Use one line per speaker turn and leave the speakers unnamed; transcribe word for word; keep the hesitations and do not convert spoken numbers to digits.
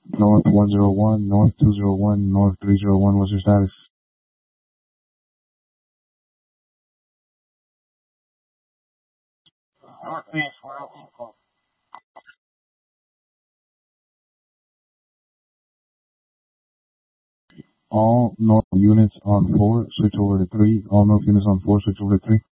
North one zero one, North two zero one, North three zero one, what's your status?
Northeast, we're out info.
All North units on four, switch over to three. All North units on four, switch over to three.